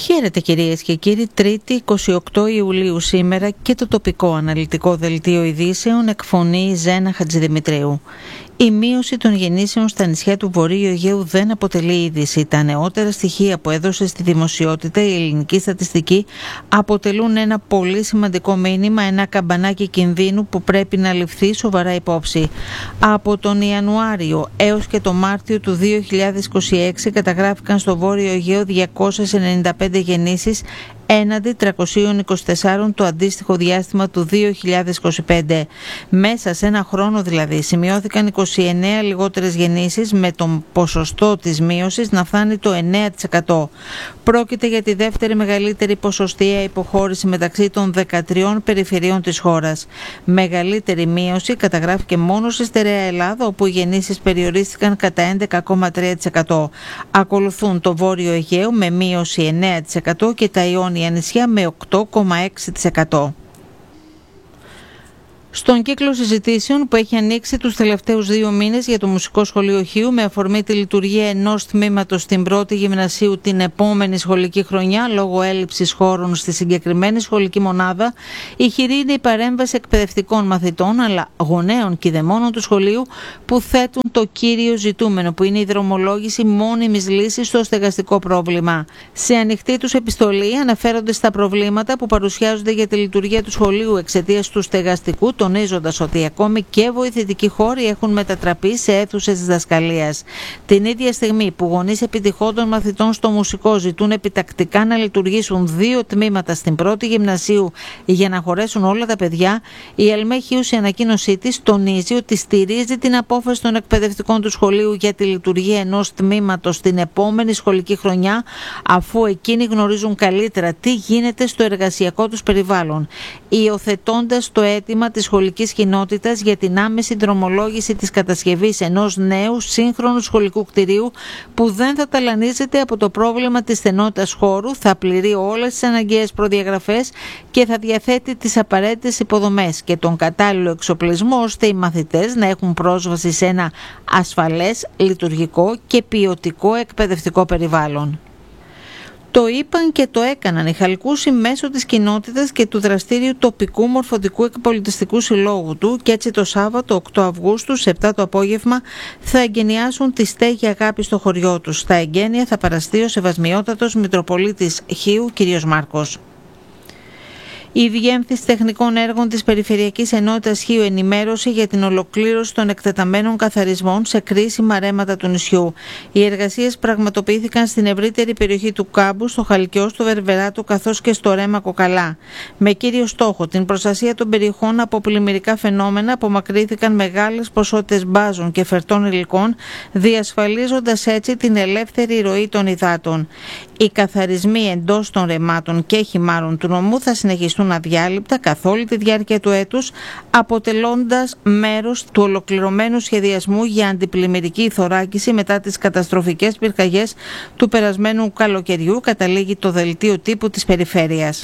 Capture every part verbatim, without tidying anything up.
Χαίρετε κυρίες και κύριοι, Τρίτη εικοστή όγδοη Ιουλίου σήμερα και το τοπικό αναλυτικό δελτίο ειδήσεων εκφωνεί Ζένα Χατζηδημητρίου. Η μείωση των γεννήσεων στα νησιά του Βορείου Αιγαίου δεν αποτελεί είδηση. Τα νεότερα στοιχεία που έδωσε στη δημοσιότητα η ελληνική στατιστική αποτελούν ένα πολύ σημαντικό μήνυμα, ένα καμπανάκι κινδύνου που πρέπει να ληφθεί σοβαρά υπόψη. Από τον Ιανουάριο έως και το Μάρτιο του δύο χιλιάδες είκοσι έξι καταγράφηκαν στο Βόρειο Αιγαίο διακόσιες ενενήντα πέντε γεννήσεις έναντι τριακόσιες είκοσι τέσσερα το αντίστοιχο διάστημα του δύο χιλιάδες είκοσι πέντε. Μέσα σε ένα χρόνο δηλαδή σημειώθηκαν είκοσι εννέα λιγότερες γεννήσεις, με τον ποσοστό της μείωσης να φτάνει το εννέα τοις εκατό. Πρόκειται για τη δεύτερη μεγαλύτερη ποσοστιαία υποχώρηση μεταξύ των δεκατριών περιφερειών της χώρας. Μεγαλύτερη μείωση καταγράφηκε μόνο στη στερεά Ελλάδα, όπου οι γεννήσεις περιορίστηκαν κατά έντεκα κόμμα τρία τοις εκατό. Ακολουθούν το Βόρειο Αιγαίο με μείωση εννέα τοις εκατό και τα Ιόνια νησιά με οκτώ κόμμα έξι τοις εκατό. Στον κύκλο συζητήσεων που έχει ανοίξει τους τελευταίους δύο μήνες για το Μουσικό Σχολείο Χίου με αφορμή τη λειτουργία ενός τμήματος στην πρώτη γυμνασίου την επόμενη σχολική χρονιά λόγω έλλειψης χώρων στη συγκεκριμένη σχολική μονάδα, η χειρή είναι η παρέμβαση εκπαιδευτικών μαθητών αλλά γονέων και δαιμόνων του σχολείου που θέτουν το κύριο ζητούμενο, που είναι η δρομολόγηση μόνιμης λύσης στο στεγαστικό πρόβλημα. Σε ανοιχτή τους επιστολή αναφέρονται στα προβλήματα που παρουσιάζονται για τη λειτουργία του σχολείου εξαιτίας του στεγαστικού, τονίζοντας ότι ακόμη και βοηθητικοί χώροι έχουν μετατραπεί σε αίθουσες διδασκαλίας. Την ίδια στιγμή που γονείς επιτυχόντων μαθητών στο μουσικό ζητούν επιτακτικά να λειτουργήσουν δύο τμήματα στην πρώτη γυμνασίου για να χωρέσουν όλα τα παιδιά, η ΕΛΜΕ Χίου σε ανακοίνωσή της τονίζει ότι στηρίζει την απόφαση των εκπαιδευτικών του σχολείου για τη λειτουργία ενός τμήματος στην επόμενη σχολική χρονιά, αφού εκείνοι γνωρίζουν καλύτερα τι γίνεται στο εργασιακό τους περιβάλλον, υιοθετώντας το αίτημα της σχολικής κοινότητας για την άμεση δρομολόγηση της κατασκευής ενός νέου σύγχρονου σχολικού κτηρίου που δεν θα ταλανίζεται από το πρόβλημα της στενότητας χώρου, θα πληρεί όλες τις αναγκαίες προδιαγραφές και θα διαθέτει τις απαραίτητες υποδομές και τον κατάλληλο εξοπλισμό ώστε οι μαθητές να έχουν πρόσβαση σε ένα ασφαλές, λειτουργικό και ποιοτικό εκπαιδευτικό περιβάλλον. Το είπαν και το έκαναν οι Χαλκούσοι μέσω της κοινότητας και του δραστήριου τοπικού μορφωτικού και πολιτιστικού συλλόγου του, και έτσι το Σάββατο οκτώ Αυγούστου σε επτά το απόγευμα θα εγκαινιάσουν τη στέγη αγάπη στο χωριό τους. Στα εγγένεια θα παραστεί ο Σεβασμιότατος Μητροπολίτης Χίου κ. Μάρκος. Η Διεύθυνση Τεχνικών Έργων της Περιφερειακής Ενότητας Χίου ενημέρωσε για την ολοκλήρωση των εκτεταμένων καθαρισμών σε κρίσιμα ρέματα του νησιού. Οι εργασίες πραγματοποιήθηκαν στην ευρύτερη περιοχή του Κάμπου, στο Χαλκιό, στο Βερβεράτο καθώς και στο ρέμα Κοκαλά. Με κύριο στόχο την προστασία των περιοχών από πλημμυρικά φαινόμενα, απομακρύνθηκαν μεγάλες ποσότητες μπάζων και φερτών υλικών, διασφαλίζοντας έτσι την ελεύθερη ροή των υδάτων. Οι καθαρισμοί εντός των ρεμάτων και χυμάρων του νομού θα συνεχιστούν αδιάλειπτα καθ' όλη τη διάρκεια του έτους, αποτελώντας μέρος του ολοκληρωμένου σχεδιασμού για αντιπλημμυρική θωράκιση μετά τις καταστροφικές πυρκαγιές του περασμένου καλοκαιριού, καταλήγει το δελτίο τύπου της περιφέρειας.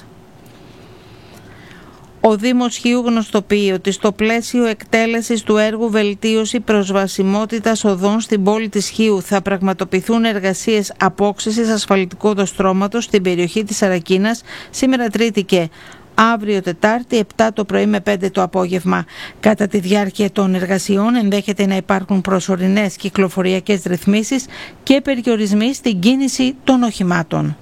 Ο Δήμος Χίου γνωστοποιεί ότι στο πλαίσιο εκτέλεσης του έργου βελτίωση προσβασιμότητας οδών στην πόλη της Χίου θα πραγματοποιηθούν εργασίες απόξυσης ασφαλτικού οδοστρώματος στην περιοχή της Αρακίνας σήμερα Τρίτη και αύριο Τετάρτη επτά το πρωί με πέντε το απόγευμα. Κατά τη διάρκεια των εργασιών ενδέχεται να υπάρχουν προσωρινές κυκλοφοριακές ρυθμίσεις και περιορισμοί στην κίνηση των οχημάτων.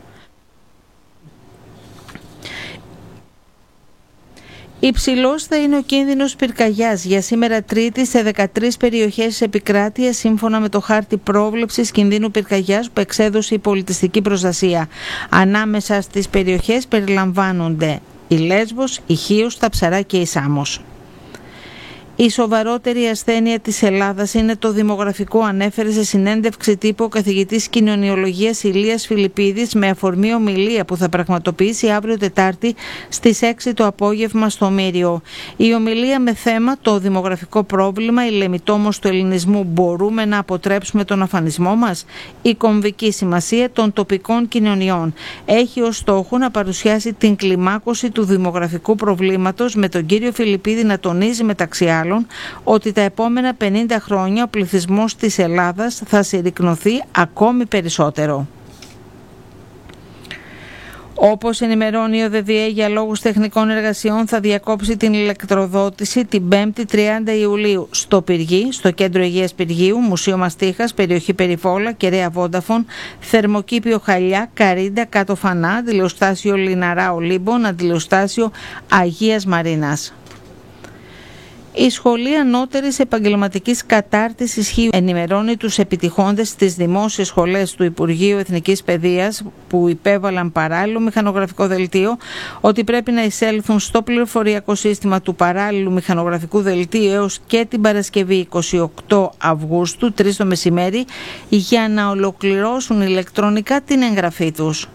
Υψηλός θα είναι ο κίνδυνος πυρκαγιάς για σήμερα Τρίτη σε δεκατρείς περιοχές της επικράτειας, σύμφωνα με το χάρτη πρόβλεψης κινδύνου πυρκαγιάς που εξέδωσε η Πολιτιστική Προστασία. Ανάμεσα στις περιοχές περιλαμβάνονται η Λέσβος, η Χίος, τα Ψαρά και η Σάμος. Η σοβαρότερη ασθένεια της Ελλάδας είναι το δημογραφικό, ανέφερε σε συνέντευξη τύπου ο καθηγητής κοινωνιολογίας Ηλίας Φιλιππίδης με αφορμή ομιλία που θα πραγματοποιήσει αύριο Τετάρτη στις έξι το απόγευμα στο Μύριο. Η ομιλία με θέμα το δημογραφικό πρόβλημα, η λεμιτόμος του ελληνισμού, μπορούμε να αποτρέψουμε τον αφανισμό μας, η κομβική σημασία των τοπικών κοινωνιών, έχει ως στόχο να παρουσιάσει την κλιμάκωση του δημογραφικού προβλήματος, με τον κύριο Φιλιππίδη να τονίζει μεταξύ άλλων ότι τα επόμενα πενήντα χρόνια ο πληθυσμός της Ελλάδας θα συρρικνωθεί ακόμη περισσότερο. Όπως ενημερώνει ο ΔΔΕ, για λόγους τεχνικών εργασιών θα διακόψει την ηλεκτροδότηση την πέμπτη τριάντα Ιουλίου στο Πυργή, στο Κέντρο Υγείας Πυργίου, Μουσείο Μαστίχας, περιοχή Περιβόλα, Κεραία Βόνταφον, Θερμοκήπιο Χαλιά, Καρίντα, Κάτω Φανά, αντιλιοστάσιο Λιναρά Ολύμπων, αντιλιοστάσιο Αγίας Μαρίνας. Η Σχολή Ανώτερης Επαγγελματικής Κατάρτισης Χίου ενημερώνει τους επιτυχώντες στις δημόσιες σχολές του Υπουργείου Εθνικής Παιδείας που υπέβαλαν παράλληλο μηχανογραφικό δελτίο ότι πρέπει να εισέλθουν στο πληροφοριακό σύστημα του παράλληλου μηχανογραφικού δελτίου έως και την Παρασκευή εικοστή ογδόη Αυγούστου, τρεις το μεσημέρι, για να ολοκληρώσουν ηλεκτρονικά την εγγραφή τους.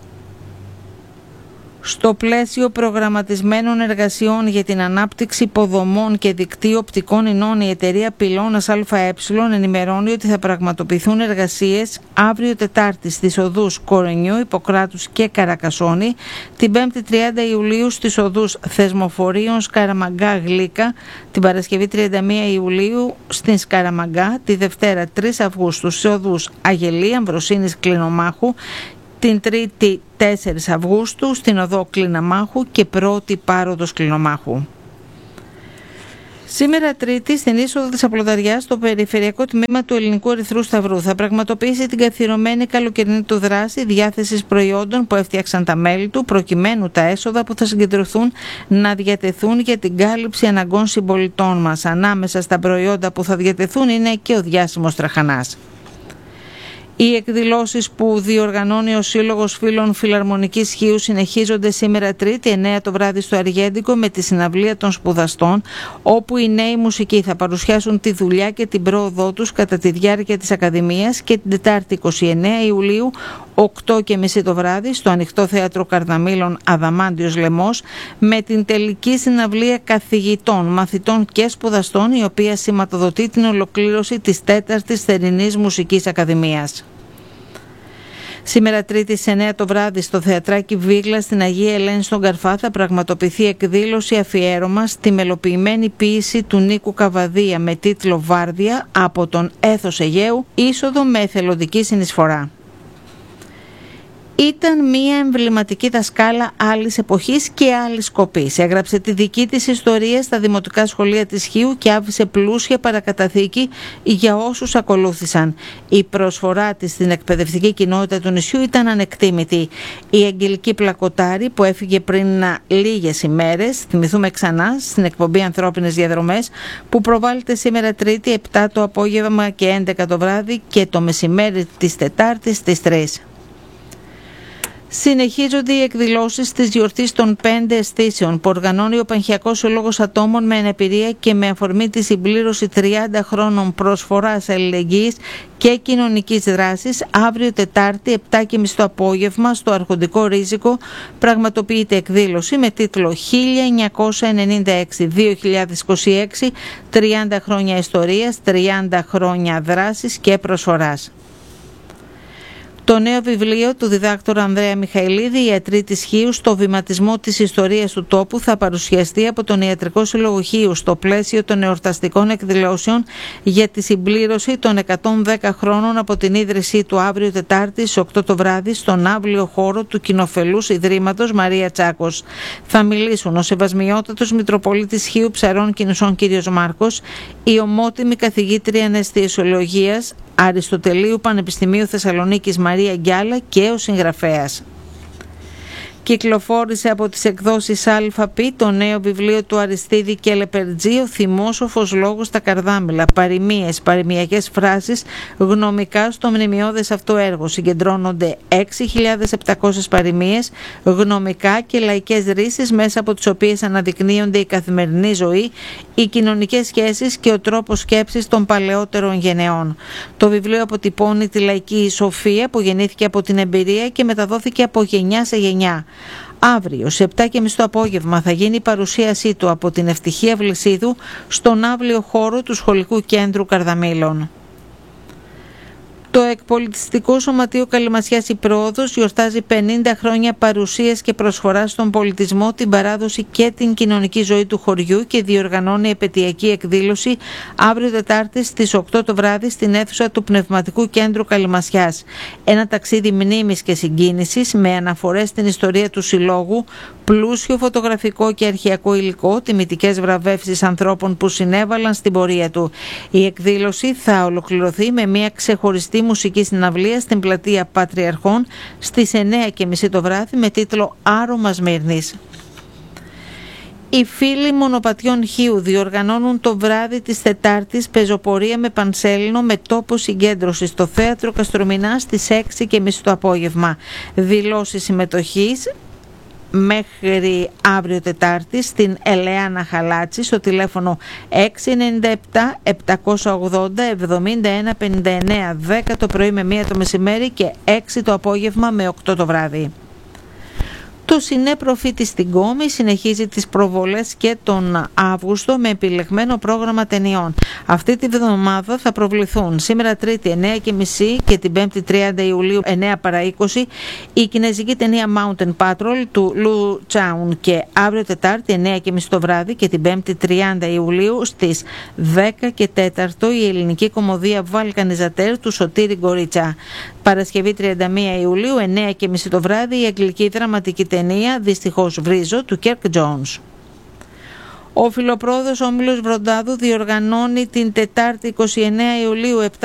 Στο πλαίσιο προγραμματισμένων εργασιών για την ανάπτυξη υποδομών και δικτύου οπτικών ινών, η εταιρεία Πυλώνας ΑΕ ενημερώνει ότι θα πραγματοποιηθούν εργασίες αύριο Τετάρτη στις οδούς Κορονιού, Ιπποκράτους και Καρακασόνη, την πέμπτη τριάντα Ιουλίου στις οδούς Θεσμοφορίων, Σκαραμαγκά, Γλύκα, την Παρασκευή τριάντα μία Ιουλίου στην Σκαραμαγκά, τη Δευτέρα τρεις Αυγούστου στις οδούς Αγελή, Αμβροσίνης, Κλινομάχου, την Τρίτη τέσσερις Αυγούστου στην οδό Κλιναμάχου και πρώτη Πάροδος Κλινομάχου. Σήμερα Τρίτη, στην είσοδο της Απλοδαριάς, στο περιφερειακό τμήμα του Ελληνικού Ερυθρού Σταυρού θα πραγματοποιήσει την καθιερωμένη καλοκαιρινή του δράση διάθεσης προϊόντων που έφτιαξαν τα μέλη του, προκειμένου τα έσοδα που θα συγκεντρωθούν να διατεθούν για την κάλυψη αναγκών συμπολιτών μας. Ανάμεσα στα προϊόντα που θα διατεθούν είναι και ο διάσημος τραχανάς. Οι εκδηλώσεις που διοργανώνει ο Σύλλογος Φίλων Φιλαρμονικής Χίου συνεχίζονται σήμερα Τρίτη εννέα το βράδυ στο Αργέντικο με τη συναυλία των σπουδαστών, όπου οι νέοι μουσικοί θα παρουσιάσουν τη δουλειά και την πρόοδό τους κατά τη διάρκεια της Ακαδημίας, και την Τετάρτη εικοστή ενάτη Ιουλίου οκτώ και μισή το βράδυ στο Ανοιχτό Θέατρο Καρδαμήλων Αδαμάντιος Λεμός με την τελική συναυλία καθηγητών, μαθητών και σπουδαστών, η οποία σηματοδοτεί την ολοκλήρωση της τέταρτης Θερινής Μουσικής Ακαδημίας. Σήμερα Τρίτη σε εννέα το βράδυ στο Θεατράκι Βίγλα στην Αγία Ελένη στον Καρφά θα πραγματοποιηθεί εκδήλωση αφιέρωμα στη μελοποιημένη ποίηση του Νίκου Καβαδία με τίτλο «Βάρδια» από τον Έθος Αιγαίου, είσοδο με εθελοντική συνεισφορά. Ήταν μια εμβληματική δασκάλα άλλης εποχής και άλλης σκοπής. Έγραψε τη δική της ιστορία στα δημοτικά σχολεία της Χίου και άφησε πλούσια παρακαταθήκη για όσους ακολούθησαν. Η προσφορά της στην εκπαιδευτική κοινότητα του νησιού ήταν ανεκτήμητη. Η Αγγελική Πλακοτάρη, που έφυγε πριν λίγες ημέρες, θυμηθούμε ξανά στην εκπομπή Ανθρώπινες Διαδρομές, που προβάλλεται σήμερα Τρίτη επτά το απόγευμα και έντεκα το βράδυ και το μεσημέρι της Τετάρτης στις τρεις. Συνεχίζονται οι εκδηλώσεις της γιορτής των πέντε αισθήσεων που οργανώνει ο Πανχιακός Σύλλογος Ατόμων με Αναπηρία και με αφορμή τη συμπλήρωση τριάντα χρόνων προσφοράς αλληλεγγύης και κοινωνικής δράσης. Αύριο Τετάρτη επτά και μισή το απόγευμα στο Αρχοντικό Ρίζικο πραγματοποιείται εκδήλωση με τίτλο χίλια εννιακόσια ενενήντα έξι με δύο χιλιάδες είκοσι έξι, τριάντα χρόνια ιστορίας, τριάντα χρόνια δράσης και προσφοράς. Το νέο βιβλίο του διδάκτορα Ανδρέα Μιχαηλίδη, «Οι Ιατροί της Χίου στο βηματισμό της ιστορίας του τόπου», θα παρουσιαστεί από τον Ιατρικό Σύλλογο Χίου στο πλαίσιο των εορταστικών εκδηλώσεων για τη συμπλήρωση των εκατόν δέκα χρόνων από την ίδρυσή του αύριο Τετάρτη στις οκτώ το βράδυ στον αύλιο χώρο του Κοινοφελούς Ιδρύματος Μαρία Τσάκος. Θα μιλήσουν ο Σεβασμιότατος Μητροπολίτης Χίου Ψαρών και Νησών κ. Μάρκος, η ομότιμη καθηγήτρια αναισθησιολογίας Αριστοτελείου Πανεπιστημίου Θεσσαλονίκης Μαρία Γκιάλα και ο συγγραφέας. Κυκλοφόρησε από τις εκδόσεις ΑΠ το νέο βιβλίο του Αριστίδη και Λεπερτζή, «Ο θυμόσοφος λόγος στα καρδάμιλα», παροιμίες, παροιμιακές φράσεις, γνωμικά στο μνημειώδες αυτό έργο. Συγκεντρώνονται έξι χιλιάδες επτακόσιες παροιμίες, γνωμικά και λαϊκές ρίσεις, μέσα από τις οποίες αναδεικνύονται η καθημερινή ζωή, οι κοινωνικές σχέσεις και ο τρόπος σκέψης των παλαιότερων γενεών. Το βιβλίο αποτυπώνει τη λαϊκή σοφία που γεννήθηκε από την εμπειρία και μεταδόθηκε από γενιά σε γενιά. Αύριο, σε επτά και μισή το απόγευμα, θα γίνει η παρουσίασή του από την Ευτυχία Βλυσίδου στον αύλιο χώρο του Σχολικού Κέντρου Καρδαμήλων. Το Εκπολιτιστικό Σωματείο Καλυμασιάς η Πρόοδος γιορτάζει πενήντα χρόνια παρουσίας και προσφοράς στον πολιτισμό, την παράδοση και την κοινωνική ζωή του χωριού και διοργανώνει επετειακή εκδήλωση αύριο Τετάρτη στις οκτώ το βράδυ στην αίθουσα του Πνευματικού Κέντρου Καλυμασιάς. Ένα ταξίδι μνήμης και συγκίνησης με αναφορές στην ιστορία του συλλόγου, πλούσιο φωτογραφικό και αρχαιακό υλικό, τιμητικές βραβεύσεις ανθρώπων που συνέβαλαν στην πορεία του. Η εκδήλωση θα ολοκληρωθεί με μια ξεχωριστή μουσική συναυλία στην πλατεία Πατριαρχών στις εννέα και μισή το βράδυ με τίτλο «Άρωμα Σμύρνης». Οι φίλοι Μονοπατιών Χίου διοργανώνουν το βράδυ της Τετάρτης πεζοπορία με πανσέλινο με τόπο συγκέντρωση στο Θέατρο Καστρομηνά στις έξι και μισή το απόγευμα. Δηλώσεις συμμετοχής μέχρι αύριο Τετάρτη στην Ελεάνα Χαλάτση στο τηλέφωνο έξι εννιά επτά επτακόσια ογδόντα εβδομήντα ένα πενήντα εννέα δέκα το πρωί με μία το μεσημέρι και έξι το απόγευμα με οκτώ το βράδυ. Το Σινέ Προφήτης στην Κόμη συνεχίζει τις προβολές και τον Αύγουστο με επιλεγμένο πρόγραμμα ταινιών. Αυτή τη βδομάδα θα προβληθούν σήμερα Τρίτη εννέα και μισή και την Πέμπτη τριάντα Ιουλίου εννέα παρά είκοσι η κινέζικη ταινία Mountain Patrol του Λου Τσάουν και αύριο Τετάρτη εννέα και μισή το βράδυ και την Πέμπτη τριάντα Ιουλίου στις δέκα και τέσσερα η ελληνική κομμωδία Βαλκανιζατέρ του Σωτήρη Γκορίτσα. Παρασκευή τριάντα μία Ιουλίου εννέα και μισή το βράδυ η αγγλική δραματική ταινία «Δυστυχώς βρίζω» του Κέρκ Τζόνς. Ο Φιλοπρόοδος Όμιλος Βροντάδου διοργανώνει την Τετάρτη είκοσι εννέα Ιουλίου